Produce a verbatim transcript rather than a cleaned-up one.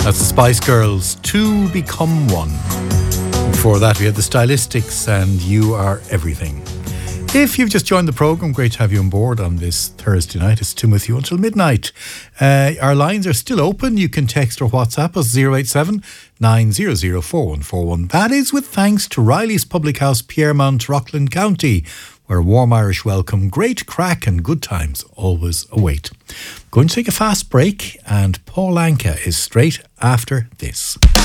That's the Spice Girls, Two Become One. Before that, we had the Stylistics and You Are Everything. If you've just joined the programme, great to have you on board on this Thursday night. It's Tim with you until midnight. Uh, our lines are still open. You can text or WhatsApp us zero eight seven, nine hundred, four one four one. That is with thanks to Riley's Public House, Piermont, Rockland County, where a warm Irish welcome, great crack and good times always await. Going to take a fast break, and Paul Anka is straight after this.